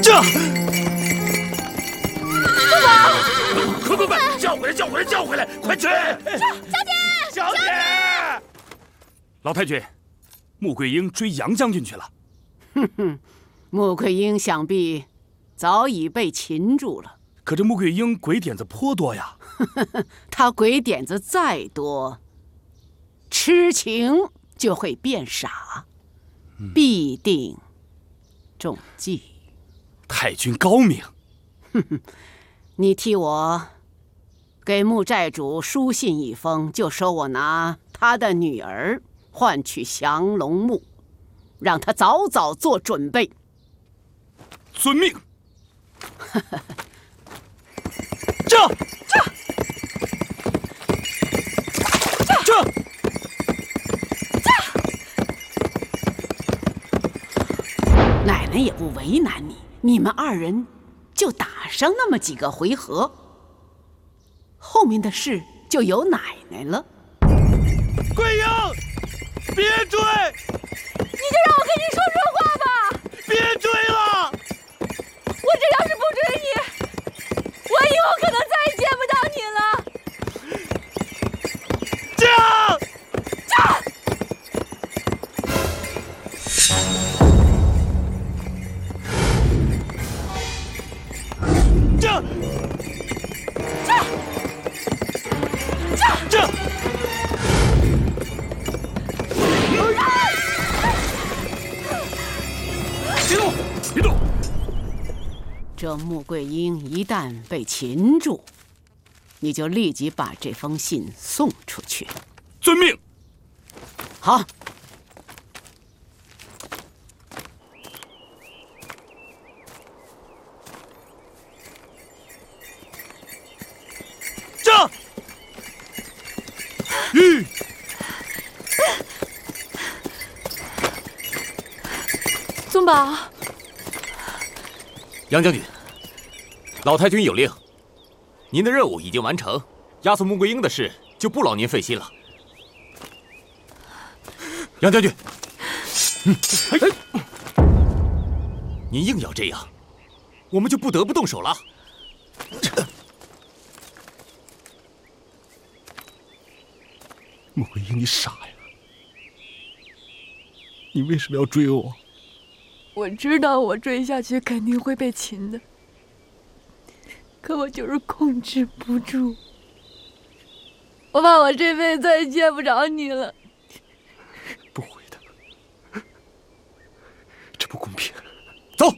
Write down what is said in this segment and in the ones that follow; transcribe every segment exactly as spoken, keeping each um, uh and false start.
这。 快快快！叫回来！叫回来！叫回来！快去！ 小姐， 小姐！ 老太君，穆桂英追杨将军去了。 哼哼，穆桂英想必早已被擒住了。 可这穆桂英鬼点子颇多呀。 她鬼点子再多，痴情就会变傻，嗯、必定中计。 太君高明。 哼哼。 你替我给穆寨主书信一封，就说我拿他的女儿换取降龙木，让他早早做准备。 遵命。这这这这，奶奶也不为难你，你们二人。 就打上那么几个回合，后面的事就由奶奶了。 桂英，别追！ 你就让我跟你说说话吧。 别追了！ 我这要是不追你，我以后可能再也见不到你了。 这样， 这。 这这这这！ 别动！别动！ 这穆桂英一旦被擒住，你就立即把这封信送出去。 遵命。 好。 嗯， 宗宝， 杨将军，老太君有令，您的任务已经完成，押送穆桂英的事就不劳您费心了。杨将军，嗯，您硬要这样，我们就不得不动手了。 穆桂英，你傻呀！你为什么要追我？ 我知道我追下去肯定会被擒的，可我就是控制不住。我怕我这辈子再也见不着你了。 不会的，这不公平。 走。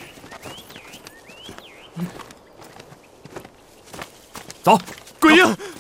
走。桂英。